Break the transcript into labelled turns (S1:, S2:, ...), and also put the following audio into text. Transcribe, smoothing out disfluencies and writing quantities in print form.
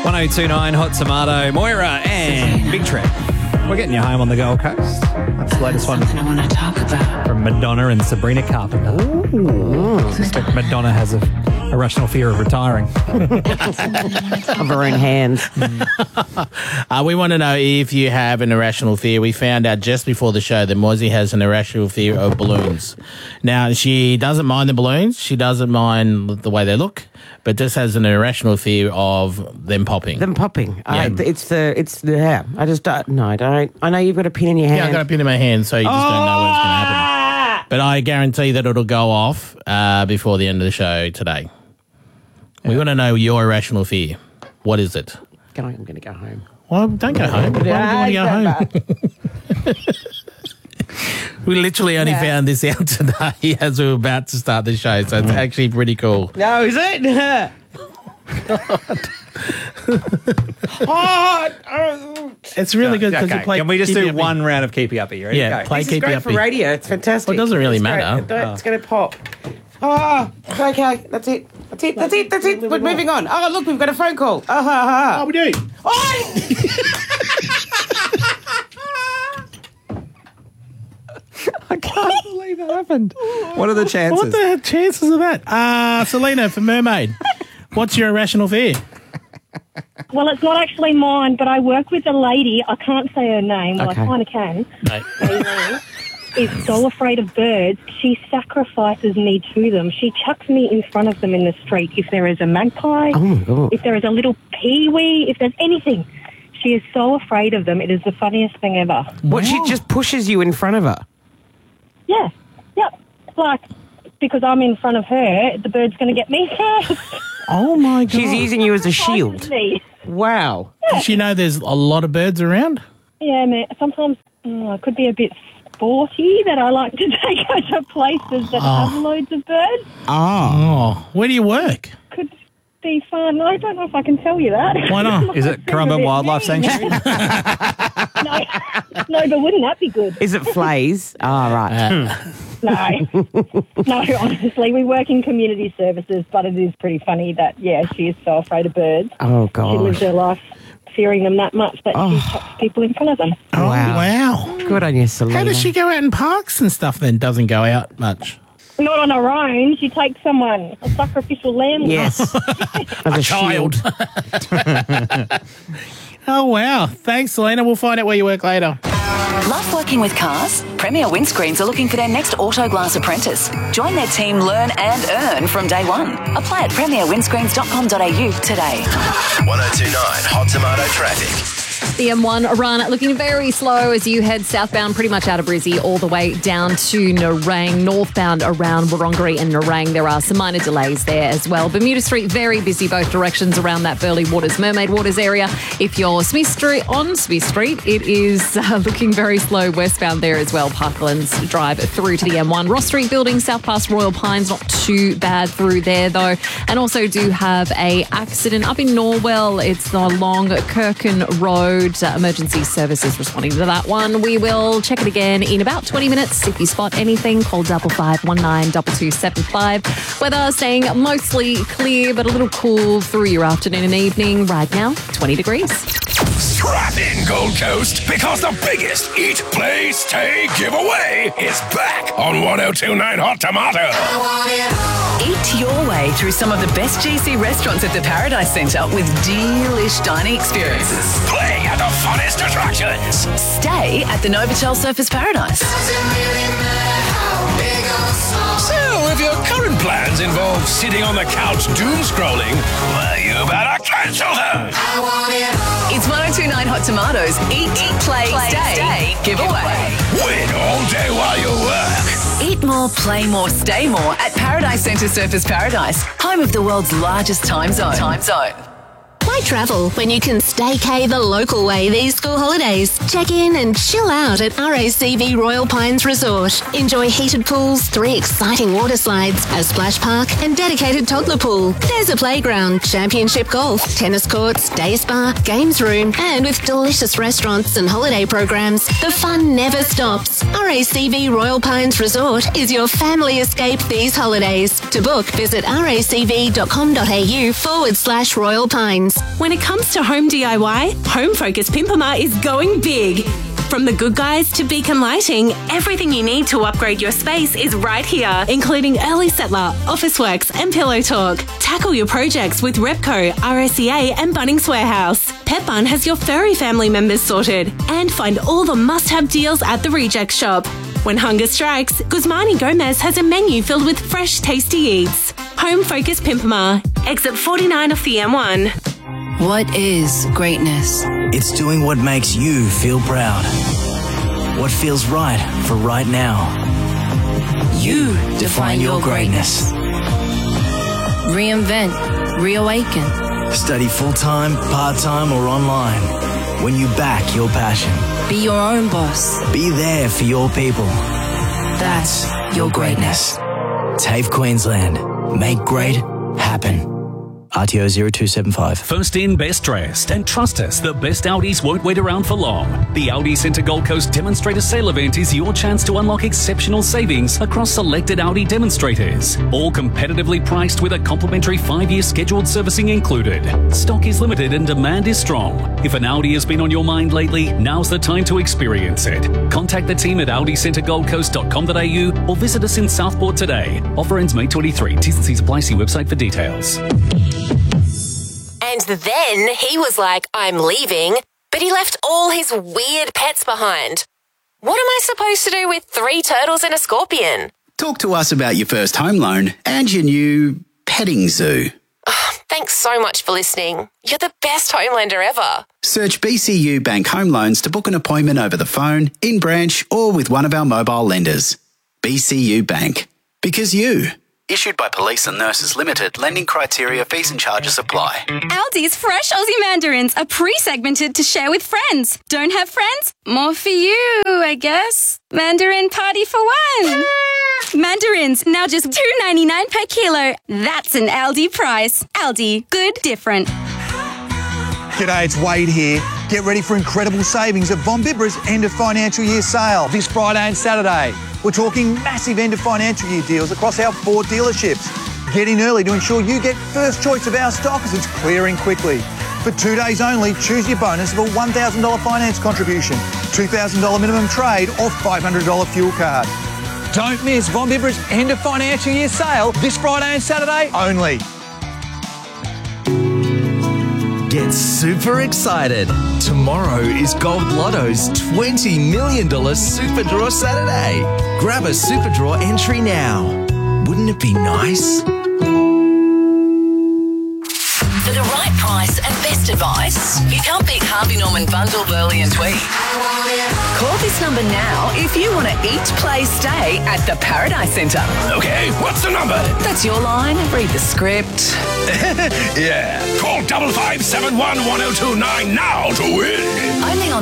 S1: 1029 Hot Tomato, Moira and Big Trev. We're getting you home on the Gold Coast. That's the latest one
S2: I want to talk about.
S1: from Madonna and Sabrina Carpenter. I suspect Madonna has a irrational fear of retiring.
S3: Of her own hands.
S4: We want to know if you have an irrational fear. We found out just before the show that Moisey has an irrational fear of balloons. Now, she doesn't mind the balloons. She doesn't mind the way they look, but just has an irrational fear of them popping.
S3: Them popping.
S4: Yeah.
S3: I just don't. No, I don't. I know you've got a pin in your hand.
S4: Yeah, I've got a pin in my hand, so you just don't know what's going to happen. But I guarantee that it'll go off before the end of the show today. We want to know your irrational fear. What is it?
S3: I'm going to go home.
S4: Well, don't go home. Why do you want to go home? We literally only found this out today as we were about to start the show, so it's actually pretty cool.
S3: No, is it?
S4: It's really good because you play.
S1: Can we just
S4: Keep
S1: do
S4: You Uppy.
S1: one round of Keep You Uppy? You ready?
S4: Yeah,
S1: Go.
S4: play
S3: This is
S4: Keep You
S3: great for
S4: Uppy.
S3: radio. It's fantastic.
S4: Well, it doesn't really
S3: It's great.
S4: matter.
S3: It's going to pop. Okay. That's it. We're moving on. Oh, look, we've got a phone call.
S4: Oh, we do.
S1: I can't believe that happened. What are the chances?
S4: What the chances of that? Selena from Mermaid. What's your irrational fear?
S5: Well, it's not actually mine, but I work with a lady. I can't say her name. Well,
S3: Okay.
S5: I kind of can.
S4: No.
S5: Is so afraid of birds, she sacrifices me to them. She chucks me in front of them in the street. If there is a magpie,
S3: Oh, my God.
S5: if there is a little peewee, if there's anything, she is so afraid of them. It is the funniest thing ever.
S3: What, she just pushes you in front of her?
S5: Yeah, yep. Like, because I'm in front of her, the bird's going to get me first.
S4: Oh, my God.
S3: She's using you as a shield.
S5: Sacrifices me.
S3: Wow.
S4: Does she know there's a lot of birds around?
S5: Yeah, man. Sometimes I could be a bit sporty that I like to take her to places that have loads of birds.
S4: Oh. Where do you work?
S5: Could be fun. I don't know if I can tell you that.
S4: Why not?
S1: Is it Currumbin Wildlife Sanctuary?
S5: No, but wouldn't that be good?
S3: Is it flays? Oh, right.
S5: No, honestly, we work in community services, but it is pretty funny that, she is so afraid of birds.
S3: Oh,
S5: She lives
S3: gosh.
S5: her life fearing them that much that she chucks people in front of them.
S4: Oh, wow.
S3: Good on you, Selena.
S4: How does she go out in parks and stuff then? Doesn't go out much.
S5: Not on her own. She takes someone, a sacrificial lamb.
S3: Yes. As a
S4: Child.
S3: shield.
S4: Oh, wow. Thanks, Selena. We'll find out where you work later.
S6: Love working with cars? Premier Windscreens are looking for their next Auto Glass apprentice. Join their team, learn and earn from day one. Apply at premierwindscreens.com.au today.
S7: 1029 Hot Tomato Traffic.
S8: The M1 run looking very slow as you head southbound pretty much out of Brizzy all the way down to Nerang. Northbound around Wurundjeri and Nerang, there are some minor delays there as well. Bermuda Street, very busy both directions around that Burleigh Waters, Mermaid Waters area. If you're on Smith Street, it is looking very slow westbound there as well. Parklands Drive through to the M1. Ross Street building, south past Royal Pines, not too bad through there though. And also do have a accident up in Norwell. It's along Kirkin Road. Emergency services responding to that one. We will check it again in about 20 minutes. If you spot anything, call 5519 2275. Weather staying mostly clear, but a little cool through your afternoon and evening. Right now, 20 degrees.
S7: Strap in, Gold Coast, because the biggest Eat, Play, Stay giveaway is back on 1029 Hot Tomato.
S6: Eat your way through some of the best GC restaurants at the Paradise Centre with delish dining experiences.
S7: Play at the funnest attractions.
S6: Stay at the Novotel Surfers Paradise.
S7: So, if your current plans involve sitting on the couch doom scrolling, well, you better cancel them.
S6: It's 1029 Hot Tomatoes Eat, Play, Stay giveaway.
S7: Win all day while you work.
S6: Eat more, play more, stay more at Paradise Centre Surfers Paradise, home of the world's largest time zone.
S9: Why travel when you can staycay the local way these school holidays? Check in and chill out at RACV Royal Pines Resort. Enjoy heated pools, 3 exciting water slides, a splash park and dedicated toddler pool. There's a playground, championship golf, tennis courts, day spa, games room, and with delicious restaurants and holiday programs, the fun never stops. RACV Royal Pines Resort is your family escape these holidays. To book, visit racv.com.au/Royal Pines.
S2: When it comes to home DIY, Home Focus Pimpama is going big. From the Good Guys to Beacon Lighting, everything you need to upgrade your space is right here, including Early Settler, Officeworks and Pillow Talk. Tackle your projects with Repco, RSEA and Bunnings Warehouse. Petbarn has your furry family members sorted. And find all the must-have deals at the Reject Shop. When hunger strikes, Guzmani Gomez has a menu filled with fresh, tasty eats. Home Focus Pimpama, exit 49 off the M1.
S10: What is greatness?
S11: It's doing what makes you feel proud. What feels right for right now. You define your greatness.
S10: Reinvent, reawaken.
S11: Study full-time, part-time or online. When you back your passion.
S10: Be your own boss.
S11: Be there for your people.
S10: That's your greatness.
S11: TAFE Queensland. Make great happen. RTO 0275.
S12: First in, best dressed, and trust us, the best Audis won't wait around for long. The Audi Centre Gold Coast Demonstrator Sale event is your chance to unlock exceptional savings across selected Audi demonstrators. All competitively priced with a complimentary 5-year scheduled servicing included. Stock is limited and demand is strong. If an Audi has been on your mind lately, now's the time to experience it. Contact the team at audicentergoldcoast.com.au or visit us in Southport today. Offer ends May 23. T's and C's apply. See website for details.
S13: And then he was like, I'm leaving, but he left all his weird pets behind. What am I supposed to do with 3 turtles and a scorpion?
S14: Talk to us about your first home loan and your new petting zoo.
S13: Oh, thanks so much for listening. You're the best home lender ever.
S14: Search BCU Bank Home Loans to book an appointment over the phone, in branch or with one of our mobile lenders. BCU Bank. Because you. Issued by Police and Nurses Limited. Lending criteria, fees and charges apply.
S15: Aldi's fresh Aussie mandarins are pre-segmented to share with friends. Don't have friends? More for you, I guess. Mandarin party for one. Mandarins, now just $2.99 per kilo. That's an Aldi price. Aldi, good, different.
S16: G'day, it's Wade here. Get ready for incredible savings at Von Bibra's end of financial year sale this Friday and Saturday. We're talking massive end of financial year deals across our 4 dealerships. Get in early to ensure you get first choice of our stock as it's clearing quickly. For 2 days only, choose your bonus of a $1,000 finance contribution, $2,000 minimum trade or $500 fuel card. Don't miss Von Bibra's end of financial year sale this Friday and Saturday only.
S17: Get super excited. Tomorrow is Gold Lotto's $20 million Super Draw Saturday. Grab a Super Draw entry now. Wouldn't it be nice?
S6: For the right price and best advice, you can't beat Harvey Norman Bundle, Burley and Tweed. Call this number now if you want to eat, play, stay at the Paradise Centre.
S7: Okay, what's the number?
S6: That's your line. Read the script.
S7: Yeah. Call 5571 1029 now to win.
S6: Only on